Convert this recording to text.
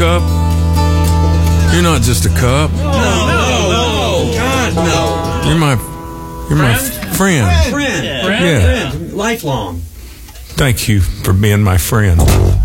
cup? You're not just a cup. No. God, no. You're my friend. Friend. Yeah. Lifelong. Thank you for being my friend.